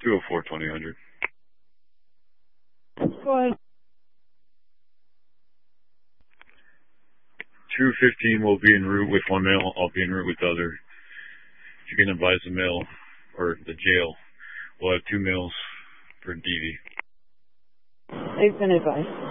204 2000. Go ahead. 215 will be en route with one male. I'll be en route with the other. If you can advise the male or the jail, we'll have 2 males for DV. They've been advised.